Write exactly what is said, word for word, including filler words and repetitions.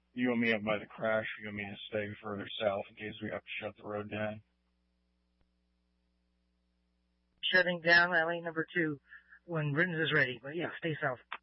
You want me up by the crash, or you want me to stay further south in case we have to shut the road down? Shutting down lane number two when Britton's is ready. But yeah, stay south.